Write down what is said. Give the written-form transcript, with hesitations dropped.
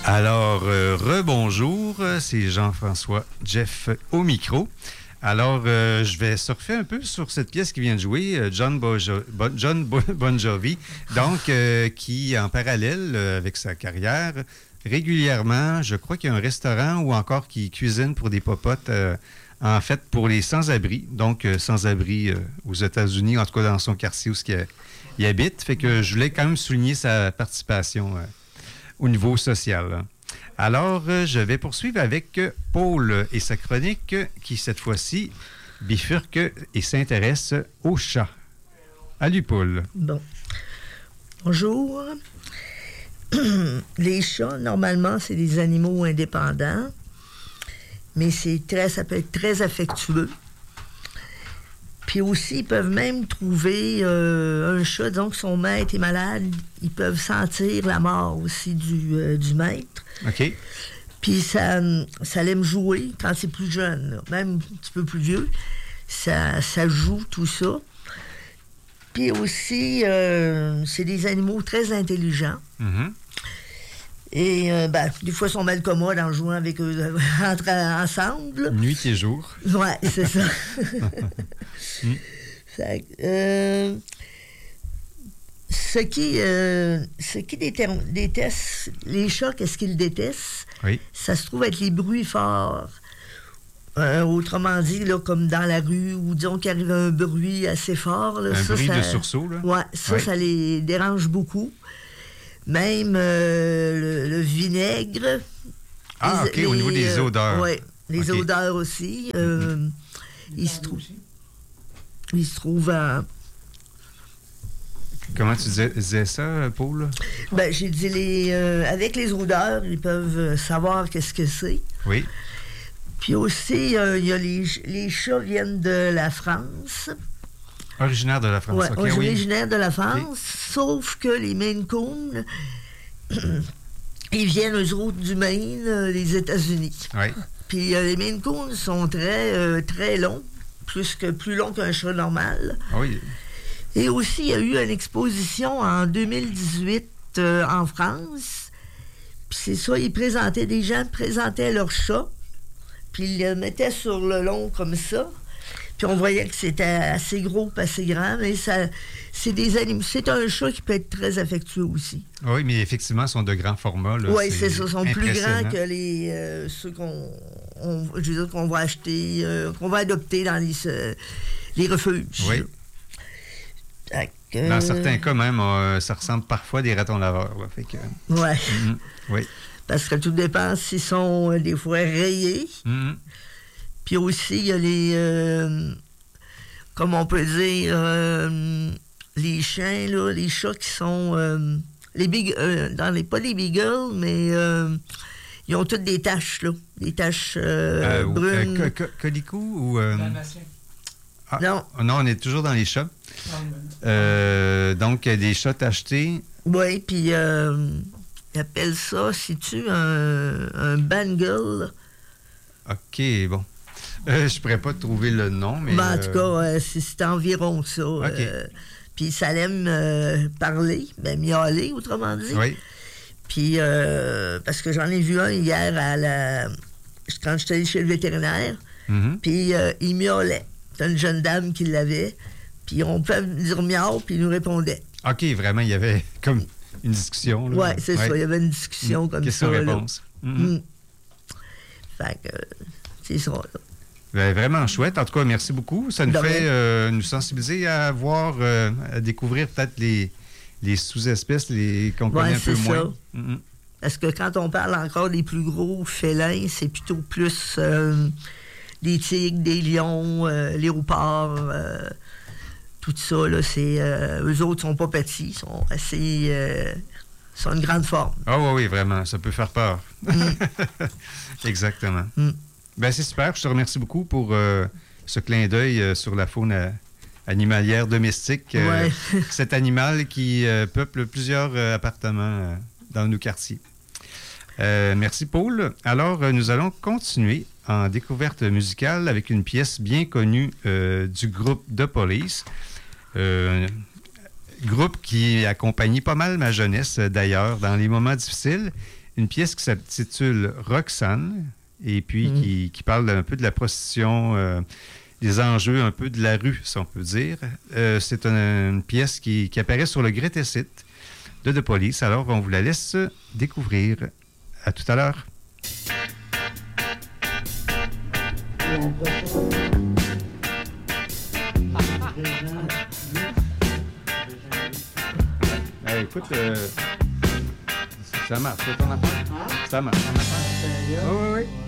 Alors, rebonjour, c'est Jean-François Jeff au micro. Alors, je vais surfer un peu sur cette pièce qui vient de jouer, John Bon Jovi, donc qui, en parallèle avec sa carrière, régulièrement, je crois qu'il y a un restaurant ou encore qui cuisine pour des popotes, en fait, pour les sans-abri, donc sans-abri aux États-Unis, en tout cas dans son quartier où il habite. Fait que je voulais quand même souligner sa participation au niveau social. Alors, je vais poursuivre avec Paul et sa chronique qui, cette fois-ci, bifurque et s'intéresse aux chats. Salut, Paul. Bon. Bonjour. Les chats, normalement, c'est des animaux indépendants, mais ça peut être très affectueux. Puis aussi, ils peuvent même trouver un chat, donc son maître est malade, ils peuvent sentir la mort aussi du maître. OK. Puis ça l'aime jouer quand c'est plus jeune, là. Même un petit peu plus vieux. Ça joue tout ça. Puis aussi, c'est des animaux très intelligents. Mm-hmm. Et des fois, ils sont mal commodes en jouant avec eux ensemble. Nuit et jour. Oui, c'est ça. Ce qui déteste les chats, qu'est-ce qu'ils détestent? Oui. Ça se trouve être les bruits forts. Autrement dit, là, comme dans la rue, ou disons qu'il arrive un bruit assez fort. Là, bruit de sursaut, là? Oui, ça les dérange beaucoup. Même le vinaigre. Ah, OK, au niveau des odeurs. Oui, les odeurs aussi. Il se trouve à... Comment tu disais ça, Paul? J'ai dit, avec les odeurs, ils peuvent savoir qu'est-ce que c'est. Oui. Puis aussi, il y a les chats viennent de la France. Originaire de la France, Oui, OK, originaire de la France, sauf que les Maine Coon, ils viennent, eux autres, du Maine, des États-Unis. Oui. Puis les Maine Coon sont très, très longs, plus longs qu'un chat normal. Oui. Et aussi, il y a eu une exposition en 2018 en France. Puis c'est ça, des gens présentaient leurs chats, puis ils le mettaient sur le long comme ça. Puis on voyait que c'était assez gros, assez grand, mais c'est des animaux. C'est un chat qui peut être très affectueux aussi. Oui, mais effectivement, ils sont de grands formats. Oui, c'est ça. Ils sont plus grands que ceux qu'on va acheter, qu'on va adopter dans les refuges. Oui. Dans certains cas, même, ça ressemble parfois à des ratons laveurs. Là, fait que... Oui. Mm-hmm. Oui. Parce que tout dépend s'ils sont des fois rayés. Mm-hmm. Puis aussi, il y a comme on peut dire, les chiens, là, les chats qui sont... pas les beagles, mais ils ont toutes des taches, là. Des taches brunes. Colico ou... Ah, non, on est toujours dans les chats. Donc, des chats tachetés. Oui, puis ils appellent ça, sais-tu, un Bengal. OK, bon. Je pourrais pas trouver le nom, mais... En tout cas, c'est environ ça. Okay. Puis ça l'aime parler, miauler, autrement dit. Oui. Puis, parce que j'en ai vu un hier quand j'étais allé chez le vétérinaire, puis il miaulait. C'était une jeune dame qui l'avait, puis on peut dire miaou, puis il nous répondait. OK, vraiment, il y avait comme une discussion. Oui, c'est ça, il y avait une discussion comme ça. Question-réponse. Fait que, c'est ça, là. Vraiment chouette. En tout cas, merci beaucoup. Ça nous fait nous sensibiliser à voir, à découvrir peut-être les sous-espèces qu'on connaît un peu moins. Mm-hmm. Parce que quand on parle encore des plus gros félins, c'est plutôt plus des tigres, des lions, léopards, tout ça. Là, eux autres sont pas petits, sont assez... sont une grande forme. Ah oui, vraiment. Ça peut faire peur. Exactement. Ben, c'est super. Je te remercie beaucoup pour ce clin d'œil sur la faune animalière domestique. Cet animal qui peuple plusieurs appartements dans nos quartiers. Merci, Paul. Alors, nous allons continuer en découverte musicale avec une pièce bien connue du groupe The Police. Groupe qui accompagnait pas mal ma jeunesse, d'ailleurs, dans les moments difficiles. une pièce qui s'intitule Roxane, et puis qui parle un peu de la prostitution, des enjeux un peu de la rue, si on peut dire. C'est une pièce qui apparaît sur le Greatest Hits de The Police. Alors, on vous la laisse découvrir. À tout à l'heure. Écoute, ça marche, ton affaire? Ça marche, ton affaire? Oui, oui, oui.